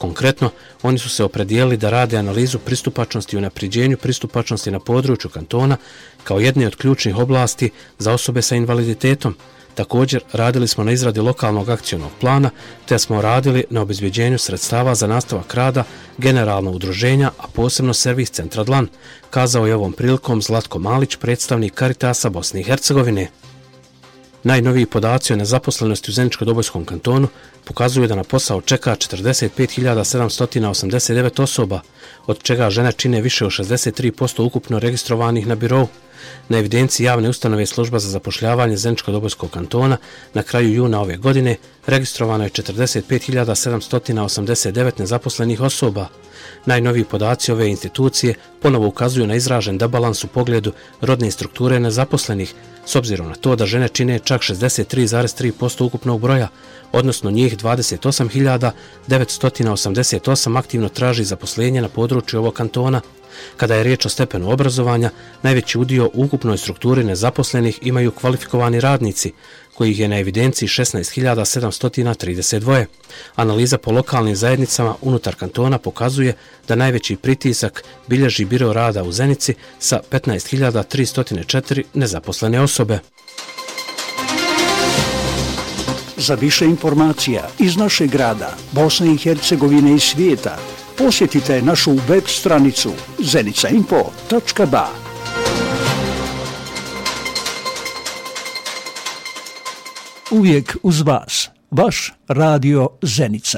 Konkretno, oni su se opredijelili da rade analizu pristupačnosti i unapređenju pristupačnosti na području kantona kao jedne od ključnih oblasti za osobe sa invaliditetom. Također, radili smo na izradi lokalnog akcionog plana, te smo radili na obezbeđenju sredstava za nastavak rada generalno udruženja, a posebno servis centra Dlan, kazao je ovom prilikom Zlatko Malić, predstavnik Caritasa Bosne i Hercegovine. Najnoviji podaci o nezaposlenosti u Zeničko-Dobojskom kantonu pokazuju da na posao čeka 45.789 osoba, od čega žene čine više od 63% ukupno registrovanih na birou. Na evidenciji javne ustanove Služba za zapošljavanje Zeničko-Dobojskog kantona na kraju juna ove godine registrovano je 45.789 nezaposlenih osoba. Najnoviji podaci ove institucije ponovo ukazuju na izražen debalans u pogledu rodne strukture nezaposlenih, s obzirom na to da žene čine čak 63,3% ukupnog broja, odnosno njih 28.988 aktivno traži zaposlenje na području ovog kantona. Kada je riječ o stepenu obrazovanja, najveći udio u ukupnoj strukturi nezaposlenih imaju kvalifikovani radnici, kojih je na evidenciji 16.732. Analiza po lokalnim zajednicama unutar kantona pokazuje da najveći pritisak bilježi biro rada u Zenici sa 15.304 nezaposlene osobe. Za više informacija iz našeg grada, Bosne i Hercegovine i svijeta, posjetite našu web stranicu zenicainfo.ba. Uvijek uz vas, vaš radio Zenica.